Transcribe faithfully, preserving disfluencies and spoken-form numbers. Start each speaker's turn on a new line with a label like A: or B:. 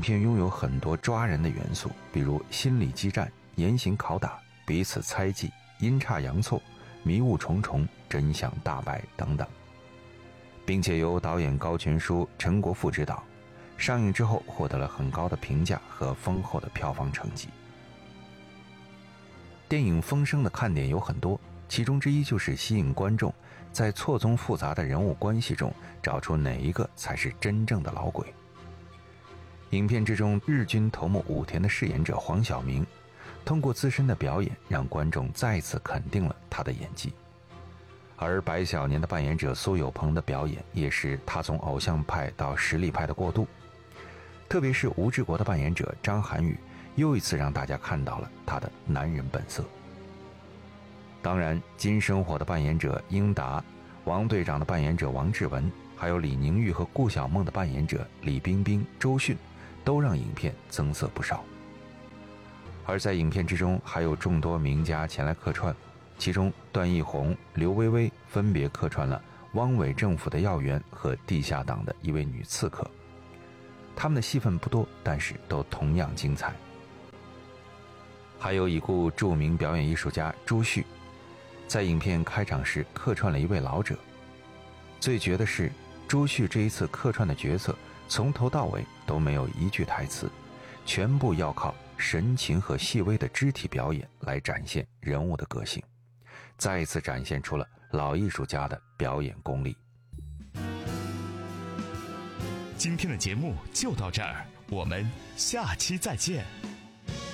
A: 片拥有很多抓人的元素，比如心理激战、严刑拷打、彼此猜忌、阴差阳错、迷雾重重、真相大白等等，并且由导演高全书、陈国富执导，上映之后获得了很高的评价和丰厚的票房成绩。电影《风声》的看点有很多，其中之一就是吸引观众在错综复杂的人物关系中找出哪一个才是真正的老鬼。影片之中，日军头目武田的饰演者黄晓明通过自身的表演让观众再次肯定了他的演技，而白小年的扮演者苏有朋的表演也是他从偶像派到实力派的过渡，特别是吴志国的扮演者张涵予又一次让大家看到了他的男人本色。当然，金生火的扮演者英达，王队长的扮演者王志文，还有李宁玉和顾晓梦的扮演者李冰冰、周迅，都让影片增色不少。而在影片之中还有众多名家前来客串，其中段奕宏、刘薇薇分别客串了汪伪政府的要员和地下党的一位女刺客，他们的戏份不多，但是都同样精彩。还有已故著名表演艺术家朱旭，在影片开场时客串了一位老者。最绝的是，朱旭这一次客串的角色从头到尾都没有一句台词，全部要靠神情和细微的肢体表演来展现人物的个性，再一次展现出了老艺术家的表演功力。
B: 今天的节目就到这儿，我们下期再见。